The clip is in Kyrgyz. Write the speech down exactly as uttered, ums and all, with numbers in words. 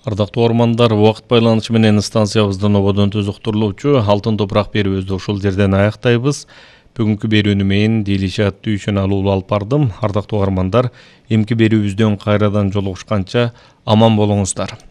Ардактуу ормандар, убакыт байланышы менен станциябыздан ободон түзүктүрүлүүчү алтын топурак берүүбүздү ушул жерден аяктайбыз. Бүгүнкү берүүнү мен Делишат Дүйшөналы уулу алып бардым. Ардактуу угармандар, эмки берүүбүздөн кайрадан жолугушканча аман болуңуздар.